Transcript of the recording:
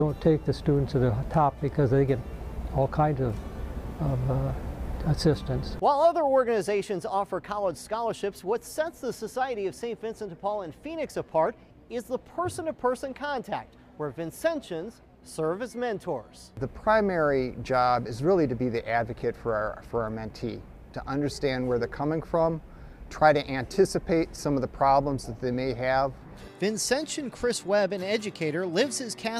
Don't take the students to the top because they get all kinds of assistance. While other organizations offer college scholarships, what sets the Society of St. Vincent de Paul in Phoenix apart is the person-to-person contact, where Vincentians serve as mentors. The primary job is really to be the advocate for our mentee, to understand where they're coming from, try to anticipate some of the problems that they may have. Vincentian Chris Webb, an educator, lives his Catholic